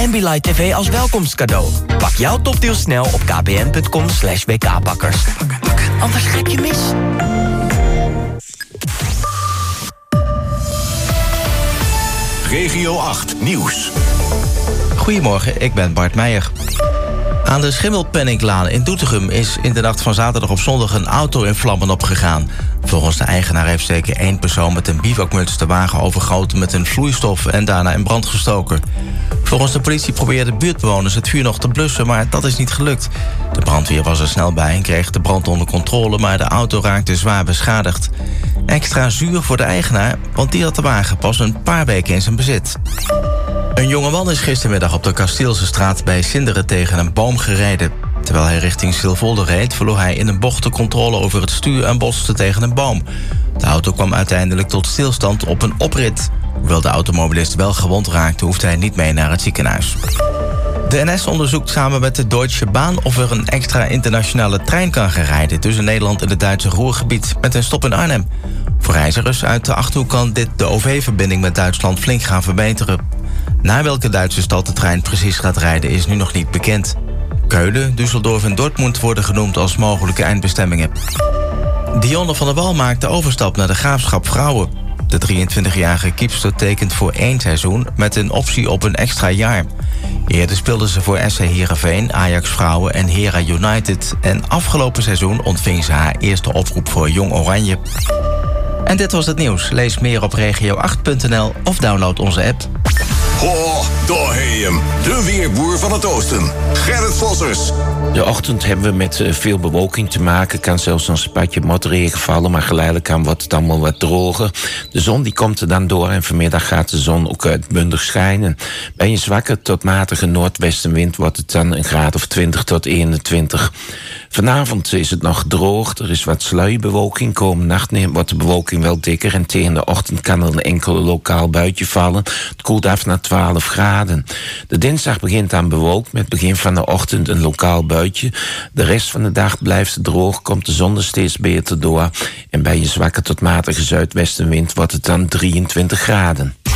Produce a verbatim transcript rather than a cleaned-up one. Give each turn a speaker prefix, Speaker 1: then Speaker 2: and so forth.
Speaker 1: Ambilight T V als welkomstcadeau. Pak jouw topdeal snel op kpn.com slash wkpakkers. Anders grijp je mis.
Speaker 2: Regio acht Nieuws.
Speaker 3: Goedemorgen, ik ben Bart Meijer. Aan de Schimmelpenninglaan in Doetinchem is in de nacht van zaterdag op zondag een auto in vlammen opgegaan. Volgens de eigenaar heeft zeker één persoon met een bivakmuts de wagen overgoten met een vloeistof en daarna in brand gestoken. Volgens de politie probeerden buurtbewoners het vuur nog te blussen, maar dat is niet gelukt. De brandweer was er snel bij en kreeg de brand onder controle, maar de auto raakte zwaar beschadigd. Extra zuur voor de eigenaar, want die had de wagen pas een paar weken in zijn bezit. Een jonge man is gistermiddag op de Kasteelse straat bij Sinderen tegen een boom gereden. Terwijl hij richting Silvolde reed, verloor hij in een bocht de controle over het stuur en botste tegen een boom. De auto kwam uiteindelijk tot stilstand op een oprit. Hoewel de automobilist wel gewond raakte, hoefde hij niet mee naar het ziekenhuis. De N S onderzoekt samen met de Deutsche Bahn of er een extra internationale trein kan gaan rijden tussen Nederland en het Duitse Ruhrgebied met een stop in Arnhem. Voor reizigers uit de Achterhoek kan dit de O V-verbinding met Duitsland flink gaan verbeteren. Naar welke Duitse stad de trein precies gaat rijden is nu nog niet bekend. Keulen, Düsseldorf en Dortmund worden genoemd als mogelijke eindbestemmingen. Dionne van der Wal maakt de overstap naar de Graafschap Vrouwen. De drieëntwintigjarige keepster tekent voor één seizoen met een optie op een extra jaar. Eerder speelde ze voor S C Heerenveen, Ajax Vrouwen en Hera United. En afgelopen seizoen ontving ze haar eerste oproep voor Jong Oranje. En dit was het nieuws. Lees meer op regio acht punt n l of download onze app.
Speaker 2: Ho, daar heb je hem. De weerboer van het oosten. Gerrit Vossers.
Speaker 4: De ochtend hebben we met veel bewolking te maken. Kan zelfs een spatje motregen vallen, maar geleidelijk aan wordt het allemaal wat droger. De zon die komt er dan door en vanmiddag gaat de zon ook uitbundig schijnen. Bij een zwakke tot matige noordwestenwind wordt het dan een graad of twintig tot eenentwintig. Vanavond is het nog droog, er is wat sluierbewolking. Komende nacht wordt de bewolking wel dikker en tegen de ochtend kan er een enkel lokaal buitje vallen. Het koelt af naar twaalf graden. De dinsdag begint aan bewolkt met begin van de ochtend een lokaal buitje. De rest van de dag blijft het droog, komt de zon er steeds beter door. En bij een zwakke tot matige zuidwestenwind wordt het dan drieëntwintig graden.